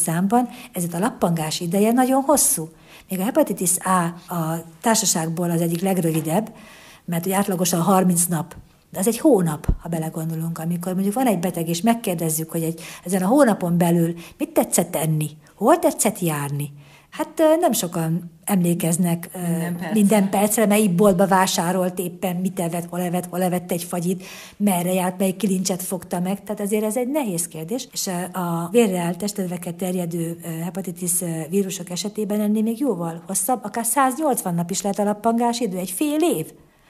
számban, ezért a lappangás ideje nagyon hosszú. Még a hepatitis A társaságból az egyik legrövidebb, mert ugye átlagosan 30 nap, de az egy hónap, ha belegondolunk, amikor mondjuk van egy beteg, és megkérdezzük, hogy ezen a hónapon belül mit tetszett enni, hol tetszett járni. Hát nem sokan emlékeznek minden percre, melyik boltba vásárolt éppen, mit evett, hol evett egy fagyit, merre járt, melyik kilincset fogta meg. Tehát azért ez egy nehéz kérdés. És a vérrel testedveket terjedő hepatitis vírusok esetében ennél még jóval hosszabb, akár 180 nap is lehet a lappangás idő, egy fél év.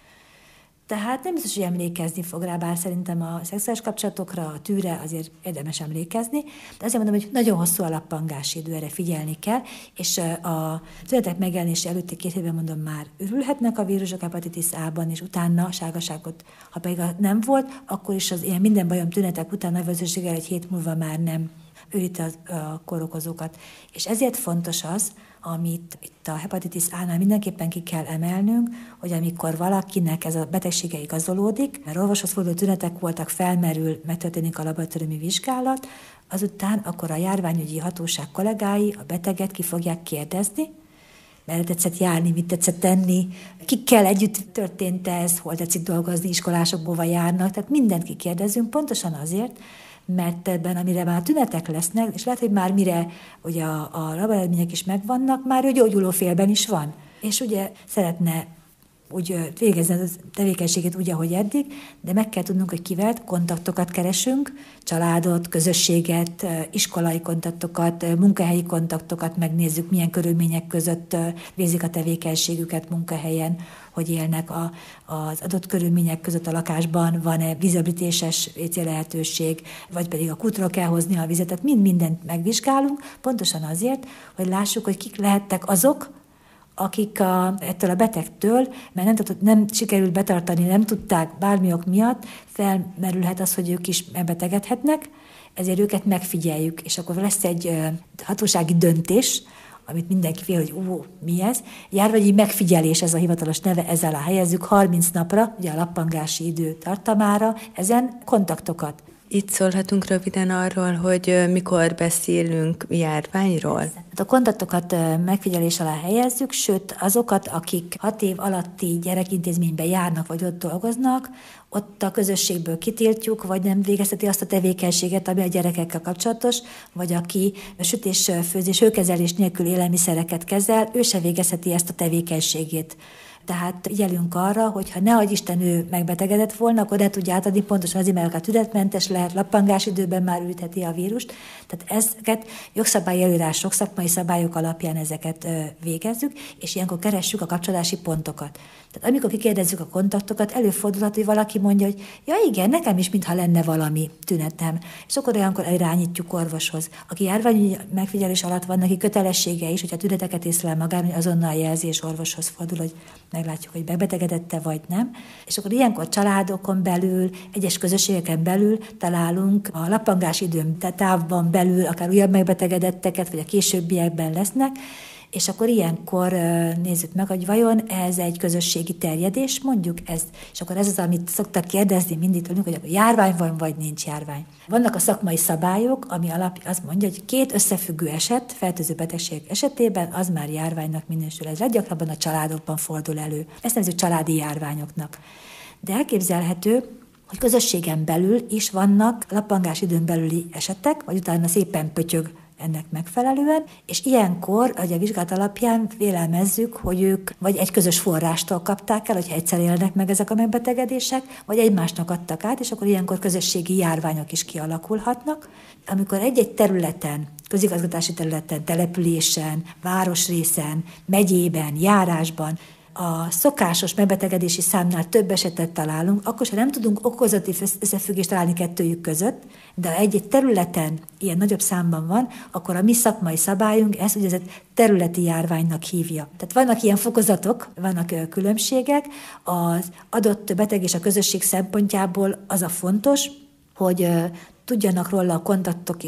Tehát nem biztos, hogy emlékezni fog rá, bár szerintem a szexuális kapcsolatokra, a tűre azért érdemes emlékezni. De azért mondom, hogy nagyon hosszú a lappangási idő, erre figyelni kell, és a tünetek megjelenése előtti 2 hétben mondom, már örülhetnek a vírusok hepatitis A-ban, és utána sárgaságot, ha pedig nem volt, akkor is az ilyen minden bajom tünetek után nagy valószínűséggel egy hét múlva már nem őrít a kórokozókat. És ezért fontos az, amit itt a hepatitis A-nál mindenképpen ki kell emelnünk, hogy amikor valakinek ez a betegsége igazolódik, mert orvoshoz forduló tünetek voltak, felmerül, megtörténik a laboratóriumi vizsgálat, azután akkor a járványügyi hatóság kollégái a beteget ki fogják kérdezni, merre tetszett járni, mit tetszett tenni, kikkel együtt történt ez, hol tetszik dolgozni, iskolások hova járnak, tehát mindent kikérdezünk, pontosan azért, mert ebben, amire már tünetek lesznek, és lehet, hogy már mire ugye a laboreredmények is megvannak, már ő gyógyuló félben is van. És ugye szeretne úgy végezni a tevékenységét úgy, ahogy eddig, de meg kell tudnunk, hogy kivel kontaktokat keresünk, családot, közösséget, iskolai kontaktokat, munkahelyi kontaktokat megnézzük, milyen körülmények között végzik a tevékenységüket munkahelyen, hogy élnek az adott körülmények között a lakásban, van-e vízöblítéses WC lehetőség, vagy pedig a kútról kell hozni a vizet, tehát mindent megvizsgálunk, pontosan azért, hogy lássuk, hogy kik lehettek azok, akik ettől a betegtől, mert nem sikerült betartani, nem tudták bármi ok miatt, felmerülhet az, hogy ők is megbetegedhetnek, ezért őket megfigyeljük, és akkor lesz egy hatósági döntés, amit mindenki fél, hogy mi ez? Járványi megfigyelés, ez a hivatalos neve, ezzel helyezzük 30 napra, ugye a lappangási idő tartamára, ezen kontaktokat. Itt szólhatunk röviden arról, hogy mikor beszélünk járványról? A kontaktokat megfigyelés alá helyezzük, sőt azokat, akik 6 év alatti gyerekintézményben járnak, vagy ott dolgoznak, ott a közösségből kitiltjuk, vagy nem végezheti azt a tevékenységet, ami a gyerekekkel kapcsolatos, vagy aki sütés, főzés, hőkezelés nélkül élelmiszereket kezel, ő se végezheti ezt a tevékenységét. Tehát figyelünk arra, hogy ha ne adj Isten ő megbetegedett volna, akkor ne tudja átadni, pontosan azért, mert tünetmentes lehet, lappangás időben már ütheti a vírust. Tehát ezeket jogszabályi előírások, szakmai szabályok alapján ezeket végezzük, és ilyenkor keressük a kapcsolási pontokat. Tehát amikor kikérdezzük a kontaktokat, előfordulhat, hogy valaki mondja, hogy ja igen, nekem is mintha lenne valami tünetem. És akkor olyankor irányítjuk orvoshoz. Aki járványi megfigyelés alatt van, neki kötelessége is, hogyha tüneteket észlel magán, hogy azonnal jelzi, és orvoshoz fordul, hogy meglátjuk, hogy megbetegedette vagy nem. És akkor ilyenkor családokon belül, egyes közösségeken belül találunk a lappangás időn távban belül, akár újabb megbetegedetteket, vagy a későbbiekben lesznek, és akkor ilyenkor nézzük meg, hogy vajon ez egy közösségi terjedés, mondjuk ez, és akkor ez az, amit szoktak kérdezni mindig tőlünk, hogy akkor járvány van, vagy nincs járvány. Vannak a szakmai szabályok, ami alapján azt mondja, hogy 2 összefüggő eset, fertőző betegség esetében az már járványnak minősül. Ez leggyakrabban a családokban fordul elő. Ezt nevezzük családi járványoknak. De elképzelhető, hogy közösségen belül is vannak lappangás időn belüli esetek, vagy utána szépen pötyög ennek megfelelően, és ilyenkor, ahogy a vizsgálat alapján vélelmezzük, hogy ők vagy egy közös forrástól kapták el, hogyha egyszer élnek meg ezek a megbetegedések, vagy egymásnak adtak át, és akkor ilyenkor közösségi járványok is kialakulhatnak. Amikor egy-egy területen, közigazgatási területen, településen, városrészen, megyében, járásban a szokásos megbetegedési számnál több esetet találunk, akkor sem nem tudunk okozati összefüggést találni kettőjük között, de ha egy-egy területen ilyen nagyobb számban van, akkor a mi szakmai szabályunk ezt úgynevezett területi járványnak hívja. Tehát vannak ilyen fokozatok, vannak különbségek, az adott beteg és a közösség szempontjából az a fontos, hogy tudjanak róla a kontaktok is,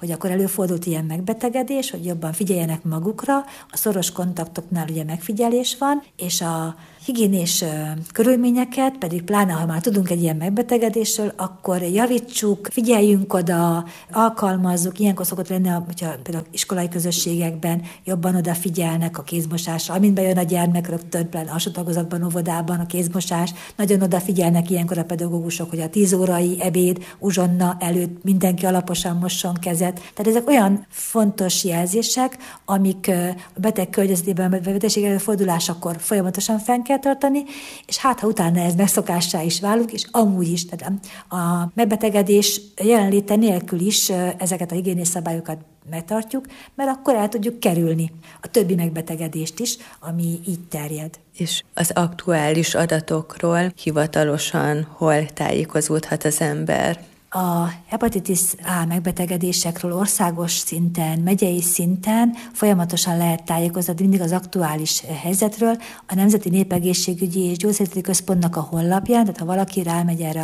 hogy akkor előfordult ilyen megbetegedés, hogy jobban figyeljenek magukra, a szoros kontaktoknál ugye megfigyelés van, és a higiénés körülményeket, pedig pláne, ha már tudunk egy ilyen megbetegedésről, akkor javítsuk, figyeljünk oda, alkalmazzuk, ilyenkor szokott lenni, hogyha például iskolai közösségekben jobban odafigyelnek a kézmosásra, amint bejön a gyermek rögtön, pláne alsó tagozatban, óvodában a kézmosás, nagyon odafigyelnek ilyenkor a pedagógusok, hogy a 10 órai ebéd, uzsonna előtt mindenki alaposan mosson kezet. Tehát ezek olyan fontos jelzések, amik a beteg környezetében, a betegség előfordulásakor folyamatosan fenn kell tartani, és hát ha utána ez megszokássá is válik, és amúgy is, tehát a megbetegedés jelenléte nélkül is ezeket a higiéniás szabályokat megtartjuk, mert akkor el tudjuk kerülni a többi megbetegedést is, ami így terjed. És az aktuális adatokról hivatalosan hol tájékozódhat az ember? A hepatitis A megbetegedésekről országos szinten, megyei szinten folyamatosan lehet tájékozódni mindig az aktuális helyzetről. A Nemzeti Népegészségügyi és Gyógyszerészeti Központnak a honlapján, tehát ha valaki rámegy erre a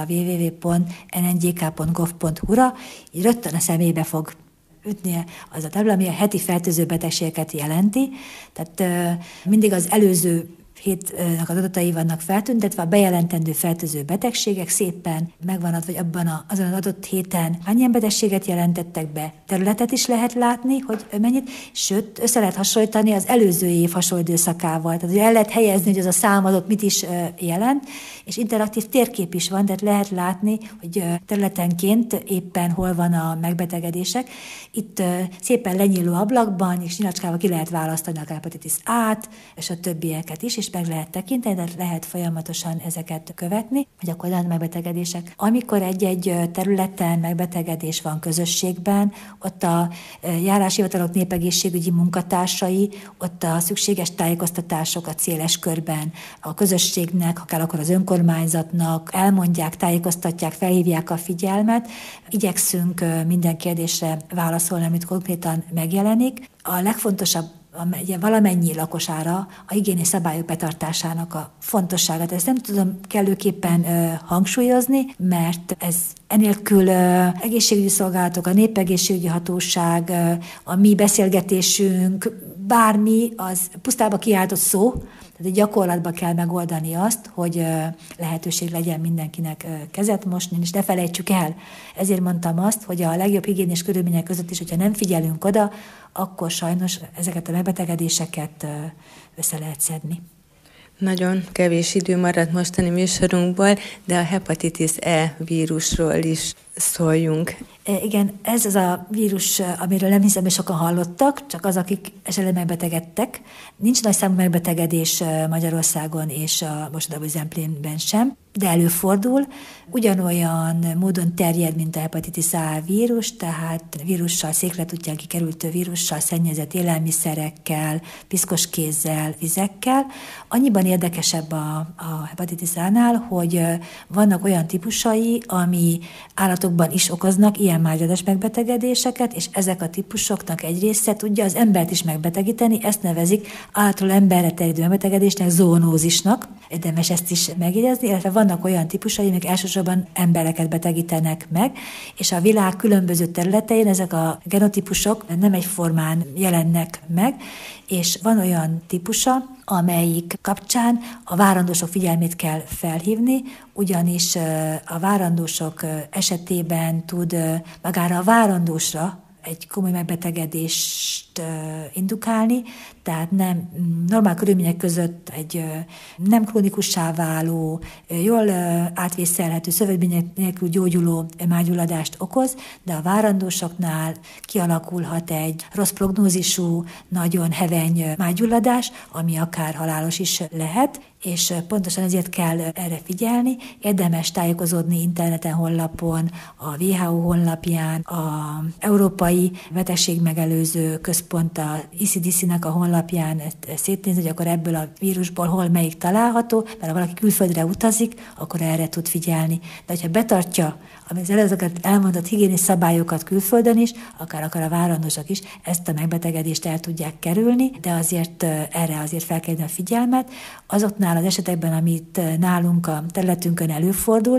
www.nngk.gov.hu-ra, így rögtön a szemébe fog ütnie az a tábla, ami a heti fertőző betegségeket jelenti. Tehát mindig az előző hétnek az adatai vannak feltüntetve, a bejelentendő fertőző betegségek szépen megvan, vagy abban azon az adott héten hány ilyen betegséget jelentettek be. Területet is lehet látni, hogy mennyit, sőt, össze lehet hasonlítani az előző év hasonló időszakával. Tehát el lehet helyezni, hogy az a számadat mit is jelent, és interaktív térkép is van, tehát lehet látni, hogy területenként éppen hol van a megbetegedések. Itt szépen lenyíló ablakban és nyilacskával ki lehet választani a hepatitis A-t, és a többieket is, és meg lehet tekinteni, de lehet folyamatosan ezeket követni, hogy akkor olyan megbetegedések. Amikor egy-egy területen megbetegedés van közösségben, ott a járáshivatalok népegészségügyi munkatársai, ott a szükséges tájékoztatásokat széles körben a közösségnek, akár akkor az önkormányzatnak elmondják, tájékoztatják, felhívják a figyelmet. Igyekszünk minden kérdésre válaszolni, amit konkrétan megjelenik. A legfontosabb valamennyi lakosára a higiéniás szabályok betartásának a fontosságát. Ezt nem tudom kellőképpen hangsúlyozni, mert ez enélkül egészségügyi szolgálatok, a népegészségügyi hatóság, a mi beszélgetésünk, bármi, az pusztába kiáltott szó, tehát gyakorlatban kell megoldani azt, hogy lehetőség legyen mindenkinek kezet mosni, és ne felejtsük el. Ezért mondtam azt, hogy a legjobb higiéniás körülmények között is, hogyha nem figyelünk oda, akkor sajnos ezeket a megbetegedéseket össze lehet szedni. Nagyon kevés idő maradt mostani műsorunkból, de a hepatitis E vírusról is szóljunk. Igen, ez az a vírus, amiről nem hiszem, hogy sokan hallottak, csak az, akik esetleg megbetegedtek. Nincs nagy számú megbetegedés Magyarországon és a Mosonabói Zemplénben sem, de előfordul. Ugyanolyan módon terjed, mint a hepatitis A vírus, tehát vírussal, székletútján kikerültő vírussal, szennyezett élelmiszerekkel, piszkos kézzel, vizekkel. Annyiban érdekesebb a hepatitis A-nál, hogy vannak olyan típusai, ami állatokban is okoznak ilyen mágyadas megbetegedéseket, és ezek a típusoknak egy része tudja az embert is megbetegíteni, ezt nevezik állatról emberre terjedő megbetegedésnek, zoonózisnak. Érdemes ezt is megjegyezni, illetve vannak olyan típusai, amik elsősorban embereket betegítenek meg, és a világ különböző területein ezek a genotípusok nem egyformán jelennek meg, és van olyan típusa, amelyik kapcsán a várandósok figyelmét kell felhívni, ugyanis a várandósok esetében tud magára a várandósra egy komoly megbetegedést indukálni, tehát nem normál körülmények között egy nem krónikussá váló, jól átvészelhető, szövődmények nélkül gyógyuló mágyulladást okoz, de a várandósoknál kialakulhat egy rossz prognózisú, nagyon heveny mágyulladás, ami akár halálos is lehet, és pontosan ezért kell erre figyelni. Érdemes tájékozódni interneten, honlapon, a WHO honlapján, a Európai Betegségmegelőző Központ, a ECDC-nek a honlapján szétnézni, hogy akkor ebből a vírusból hol melyik található, mert ha valaki külföldre utazik, akkor erre tud figyelni. De ha betartja az előzőket elmondott higiéniás szabályokat külföldön is, akár a várandósok is, ezt a megbetegedést el tudják kerülni, de azért erre azért fel kell a figyelmet. Azoknál az esetekben, amit nálunk a területünkön előfordult,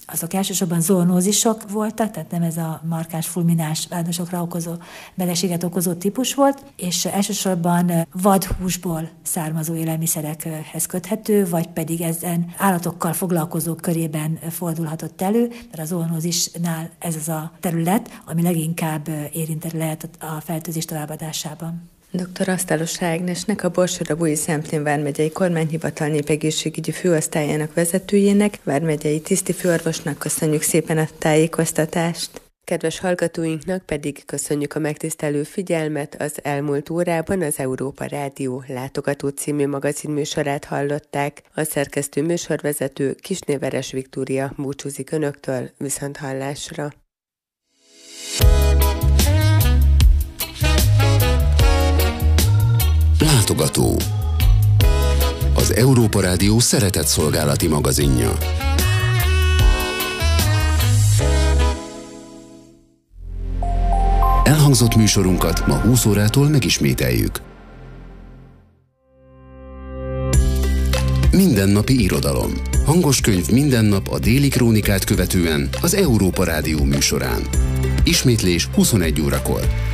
azok elsősorban zoonózisok voltak, tehát nem ez a markáns fulminás vádosokra okozó betegséget okozó típus volt, és elsősorban vadhúsból származó élelmiszerekhez köthető, vagy pedig ezen állatokkal foglalkozók körében fordulhatott elő, mert a zoonózisnál ez az a terület, ami leginkább érintett lehet a fertőzés továbbadásában. Dr. Asztalos Ágnesnek, a Borsod-Abaúji Zemplén vármegyei kormányhivatal népegészségügyi főosztályának vezetőjének, vármegyei tisztifőorvosnak köszönjük szépen a tájékoztatást. Kedves hallgatóinknak pedig köszönjük a megtisztelő figyelmet. Az elmúlt órában az Európa Rádió Látogató című magazinműsorát hallották. A szerkesztő műsorvezető Kisné Veres Viktória búcsúzik önöktől, viszonthallásra. Látogató. Az Európa Rádió szeretetszolgálati magazinja. Elhangzott műsorunkat ma 20 órától megismételjük. Mindennapi irodalom. Hangos könyv minden nap a Déli Krónikát követően az Európa Rádió műsorán. Ismétlés 21 órakor.